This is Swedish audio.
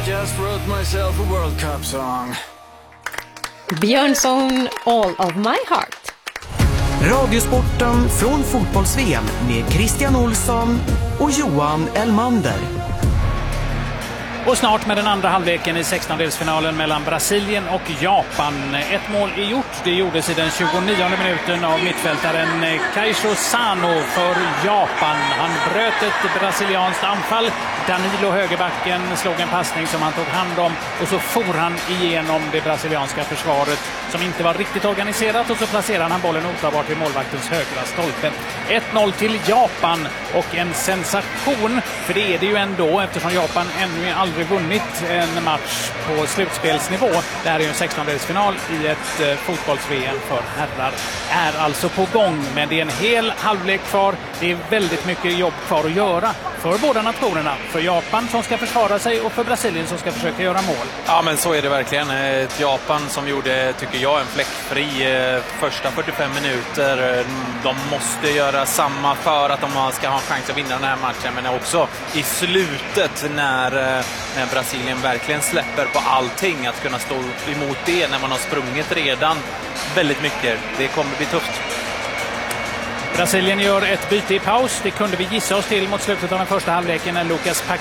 just wrote myself a World Cup song. Björnsson, All of My Heart. Radiosporten från fotbolls-VM med Christian Olsson och Johan Elmander. Och snart med den andra halvleken i 16-delsfinalen mellan Brasilien och Japan. Ett mål är gjort. Det gjordes i den 29:e minuten av mittfältaren Kaisho Sano för Japan. Han bröt ett brasilianskt anfall. Danilo, högerbacken, slog en passning som han tog hand om. Och så for han igenom det brasilianska försvaret som inte var riktigt organiserat. Och så placerade han bollen otagbart vid målvaktens högra stolpe. 1-0 till Japan och en sensation. För det är det ju ändå eftersom Japan ännu aldrig vunnit en match på slutspelsnivå. Det här är ju en 16-delsfinal i ett fotbolls-VM för herrar. Är alltså på gång, men det är en hel halvlek kvar. Det är väldigt mycket jobb kvar att göra för båda nationerna. För Japan som ska försvara sig och för Brasilien som ska försöka göra mål. Ja, men så är det verkligen. Ett Japan som gjorde, tycker jag, en fläckfri första 45 minuter. De måste göra samma för att de ska ha en chans att vinna den här matchen. Men också i slutet när Brasilien verkligen släpper på allting, att kunna stå emot det när man har sprungit redan väldigt mycket. Det kommer bli tufft. Brasilien gör ett byte i paus. Det kunde vi gissa oss till mot slutet av den första halvleken när Lucas